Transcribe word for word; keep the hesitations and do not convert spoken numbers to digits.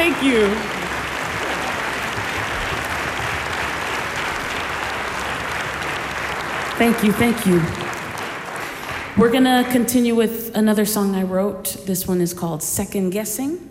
Thank you. Thank you, thank you. We're gonna continue with another song I wrote. This one is called Second Guessing.